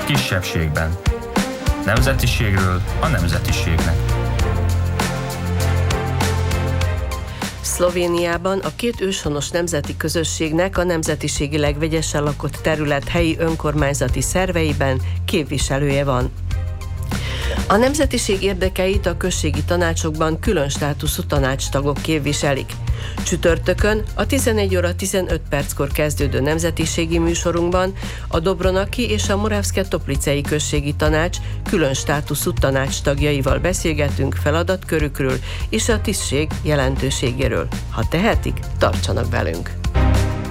kisebbségben. Nemzetiségről a nemzetiségnek. Szlovéniában a két őshonos nemzeti közösségnek a nemzetiségileg vegyesen lakott terület helyi önkormányzati szerveiben képviselője van. A nemzetiség érdekeit a községi tanácsokban külön státuszú tanácstagok képviselik. Csütörtökön a 11 óra 15 perckor kezdődő nemzetiségi műsorunkban a Dobronaki és a Moravské-Toplicei községi tanács külön státuszú tanácstagjaival beszélgetünk feladatkörükről és a tisztség jelentőségéről. Ha tehetik, tartsanak velünk!